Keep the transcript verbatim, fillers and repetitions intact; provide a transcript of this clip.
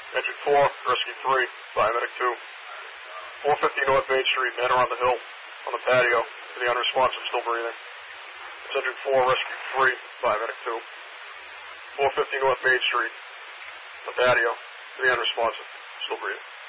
Engine four, rescue three, biomedic two. four fifty North Main Street, man around the hill, on the patio, to the unresponsive, still breathing. It's engine four, rescue three, biomedic two. four fifty North Main Street, the patio, to the unresponsive, still breathing.